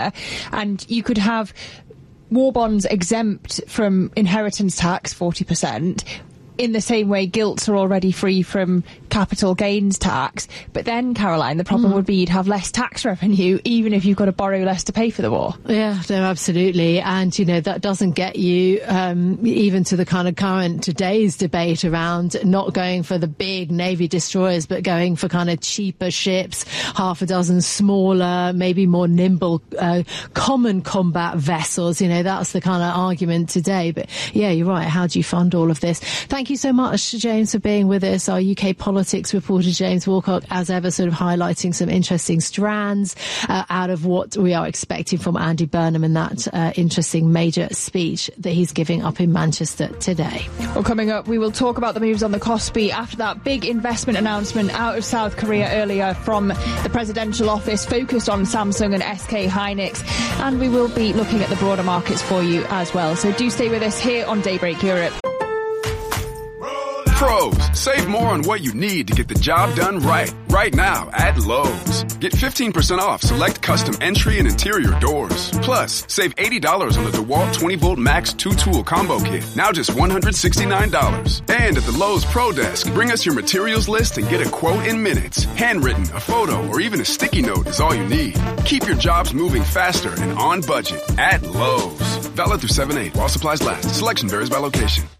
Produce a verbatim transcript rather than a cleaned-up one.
Korea, and you could have war bonds exempt from inheritance tax, forty percent, in the same way gilts are already free from capital gains tax. But then, Caroline, the problem mm. would be you'd have less tax revenue, even if you've got to borrow less to pay for the war. Yeah, no, absolutely. And, you know, that doesn't get you um, even to the kind of current today's debate around not going for the big Navy destroyers, but going for kind of cheaper ships, half a dozen smaller, maybe more nimble, uh, common combat vessels. You know, that's the kind of argument today. But yeah, you're right. How do you fund all of this? Thank you so much, James, for being with us. Our U K politics reporter, James Walcott, as ever, sort of highlighting some interesting strands uh, out of what we are expecting from Andy Burnham and that uh, interesting major speech that he's giving up in Manchester today. Well, coming up, we will talk about the moves on the Kospi after that big investment announcement out of South Korea earlier from the presidential office, focused on Samsung and S K Hynix. And we will be looking at the broader markets for you as well. So do stay with us here on Daybreak Europe. Pros, save more on what you need to get the job done right. Right now at Lowe's. Get fifteen percent off select custom entry and interior doors. Plus, save eighty dollars on the DeWalt twenty volt Max two tool combo kit. Now just one hundred sixty-nine dollars. And at the Lowe's Pro Desk, bring us your materials list and get a quote in minutes. Handwritten, a photo, or even a sticky note is all you need. Keep your jobs moving faster and on budget at Lowe's. Valid through seven eight while supplies last. Selection varies by location.